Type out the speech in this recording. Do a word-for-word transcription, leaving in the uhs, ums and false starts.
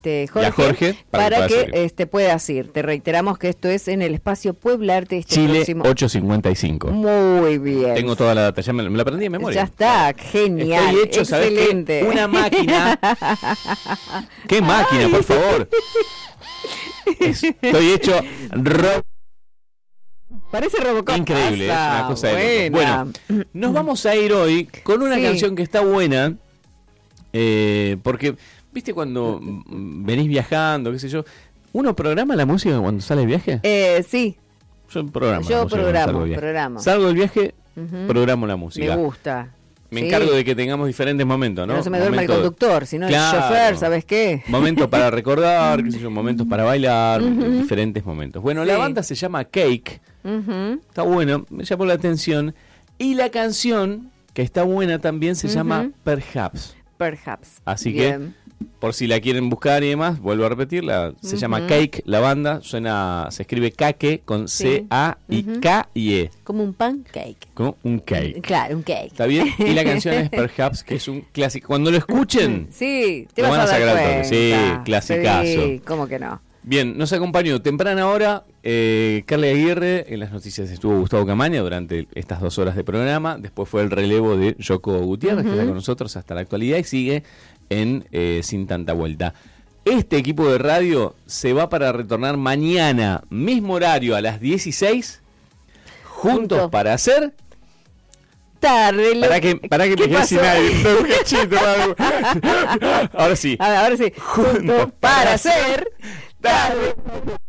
Jorge, y a Jorge para, para que, que que este, puedas ir. Te reiteramos que esto es en el espacio Puebla Arte este Chile próximo... ochocientos cincuenta y cinco. Muy bien. Tengo toda la data, ya me, me la aprendí de memoria. Ya está, genial, Estoy hecho, excelente. ¿sabes qué? Una máquina. ¿Qué máquina, por favor? Estoy hecho ro- Parece Robocop. Increíble, es una cosa de loco. Buena. Bueno, nos vamos a ir hoy con una Sí. canción que está buena, eh, porque, viste, cuando mm, venís viajando, qué sé yo, ¿uno programa la música cuando sale de viaje? Eh, sí, Yo programo yo la música cuando programo, salgo de viaje. programo. Salgo del viaje, Ujú. programo la música. Me gusta. Me Sí. encargo de que tengamos diferentes momentos, ¿no? Que no se me duerma Momento- el conductor, sino Claro. el chofer, ¿sabes qué? Momentos para recordar, qué sé yo, momentos para bailar, Ujú. diferentes momentos. Bueno, Sí. la banda se llama Cake, Ujú. está bueno, me llamó la atención. Y la canción, que está buena también, se Ujú. llama Perhaps. Perhaps. Así Bien. que, por si la quieren buscar y demás, vuelvo a repetirla, se llama Ujú. Cake, la banda, suena, se escribe Cake con Sí. C A I K I E, Como un pancake. como un cake. Claro, un cake. ¿Está bien? Y la canción es Perhaps, que es un clásico. Cuando lo escuchen, Sí, te Lo vas van a a dar sacar al toque. cuenta. Sí, clasicazo. Sí, ¿cómo que no? bien, nos acompañó temprana hora eh, Carly Aguirre, en las noticias estuvo Gustavo Camaña durante estas dos horas de programa, después fue el relevo de Yoko Gutiérrez, Ujú. que está con nosotros hasta la actualidad y sigue en eh, Sin Tanta Vuelta. Este equipo de radio se va para retornar mañana, mismo horario, a las dieciséis, juntos Juntos. para hacer... Tarde. lo- Para que, para que ¿Qué me quede sin pasó? aire. Un cachito, algo. Ahora sí. A ver, ahora sí. Juntos Juntos para para hacer. Tarde.